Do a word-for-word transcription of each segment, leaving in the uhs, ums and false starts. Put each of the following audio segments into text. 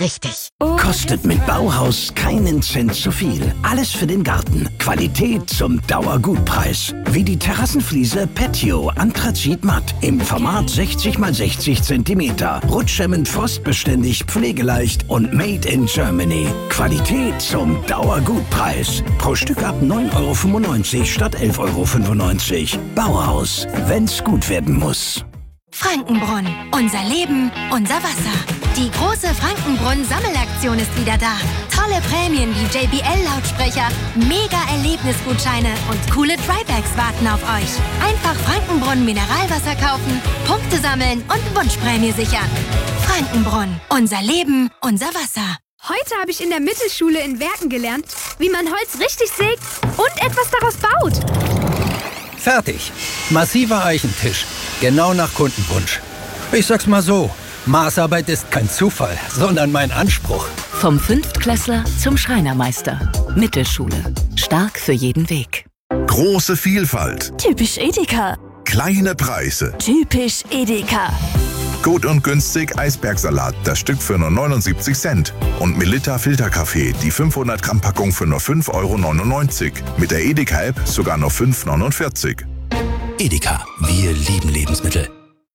richtig. Kostet mit Bauhaus keinen Cent zu viel. Alles für den Garten. Qualität zum Dauergutpreis. Wie die Terrassenfliese Patio Anthrazit Matt im Format sechzig mal sechzig Zentimeter. Rutschhemmend, frostbeständig, pflegeleicht und made in Germany. Qualität zum Dauergutpreis. Pro Stück ab neun Euro fünfundneunzig statt elf Euro fünfundneunzig. Bauhaus, wenn's gut werden muss. Frankenbrunn. Unser Leben, unser Wasser. Die große Frankenbrunn-Sammelaktion ist wieder da. Tolle Prämien wie J B L-Lautsprecher, Mega-Erlebnisgutscheine und coole Drybags warten auf euch. Einfach Frankenbrunn Mineralwasser kaufen, Punkte sammeln und Wunschprämie sichern. Frankenbrunn. Unser Leben, unser Wasser. Heute habe ich in der Mittelschule in Werken gelernt, wie man Holz richtig sägt und etwas daraus baut. Fertig. Massiver Eichentisch. Genau nach Kundenwunsch. Ich sag's mal so, Maßarbeit ist kein Zufall, sondern mein Anspruch. Vom Fünftklässler zum Schreinermeister. Mittelschule. Stark für jeden Weg. Große Vielfalt. Typisch Edeka. Kleine Preise. Typisch Edeka. Gut und günstig Eisbergsalat, das Stück für nur neunundsiebzig Cent. Und Melitta Filterkaffee, die fünfhundert Gramm Packung für nur fünf Euro neunundneunzig. Mit der Edeka-App sogar nur fünf Euro neunundvierzig. Edeka, wir lieben Lebensmittel.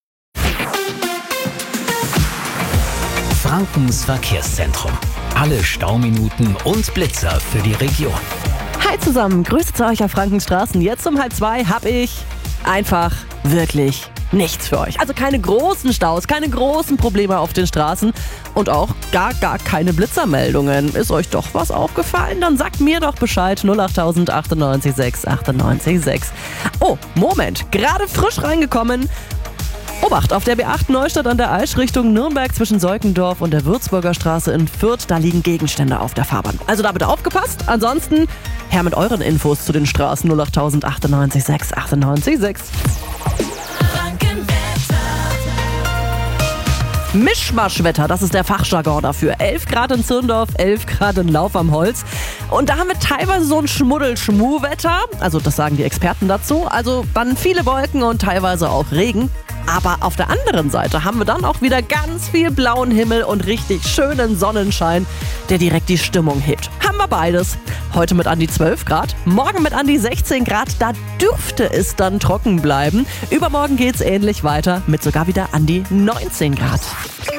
Frankens Verkehrszentrum. Alle Stauminuten und Blitzer für die Region. Hi zusammen, Grüße zu euch auf Frankenstraßen. Jetzt um halb zwei habe ich einfach wirklich nichts für euch. Also keine großen Staus, keine großen Probleme auf den Straßen und auch gar, gar keine Blitzermeldungen. Ist euch doch was aufgefallen? Dann sagt mir doch Bescheid. null acht null null achtundneunzig sechs achtundneunzig sechs. Oh, Moment, gerade frisch reingekommen. Obacht, auf der B acht Neustadt an der Aisch Richtung Nürnberg zwischen Seukendorf und der Würzburger Straße in Fürth, da liegen Gegenstände auf der Fahrbahn. Also da bitte aufgepasst. Ansonsten her mit euren Infos zu den Straßen. null acht null null achtundneunzig sechs achtundneunzig sechs. Mischmaschwetter, das ist der Fachjargon dafür. elf Grad in Zirndorf, elf Grad in Lauf am Holz. Und da haben wir teilweise so ein Schmuddel-Schmu-Wetter. Also das sagen die Experten dazu. Also dann viele Wolken und teilweise auch Regen. Aber auf der anderen Seite haben wir dann auch wieder ganz viel blauen Himmel und richtig schönen Sonnenschein, der direkt die Stimmung hebt. Haben wir beides. Heute mit an die zwölf Grad, morgen mit an die sechzehn Grad. Da dürfte es dann trocken bleiben. Übermorgen geht's ähnlich weiter mit sogar wieder an die neunzehn Grad.